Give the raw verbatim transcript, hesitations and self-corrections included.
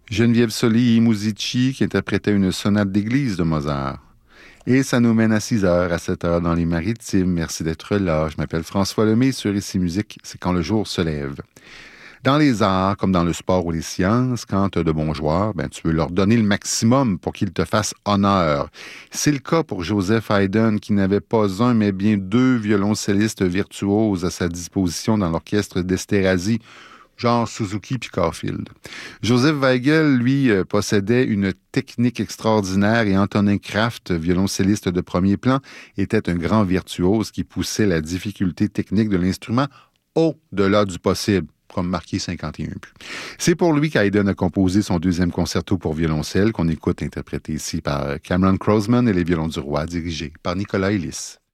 Geneviève Soli-Musici qui interprétait une sonate d'église de Mozart. Et ça nous mène à six heures, à sept heures dans les Maritimes. Merci d'être là. Je m'appelle François Lemay sur Ici Musique, c'est quand le jour se lève. Dans les arts, comme dans le sport ou les sciences, quand tu as de bons joueurs, ben, tu veux leur donner le maximum pour qu'ils te fassent honneur. C'est le cas pour Joseph Haydn, qui n'avait pas un, mais bien deux violoncellistes virtuoses à sa disposition dans l'orchestre d'Esterházy, genre Suzuki puis Caulfield. Joseph Weigel, lui, euh, possédait une technique extraordinaire et Antonin Kraft, violoncelliste de premier plan, était un grand virtuose qui poussait la difficulté technique de l'instrument au-delà du possible, comme marqué cinquante et un buts. C'est pour lui qu'Haydn a composé son deuxième concerto pour violoncelle, qu'on écoute interprété ici par Cameron Crossman et les violons du roi, dirigé par Nicolas Ellis.